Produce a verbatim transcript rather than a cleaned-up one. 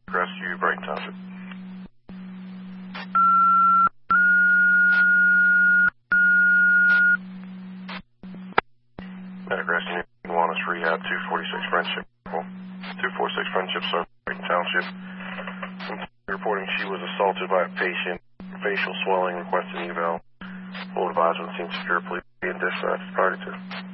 Rescue, Brighton Township. Medic Rescue, Nuanas Rehab, two forty-six Friendship. two forty-six Friendship, sir, Brighton Township. Reporting she was assaulted by a patient. Facial swelling, requesting eval. Full advisement seems secure. Please be in dispatch prior to.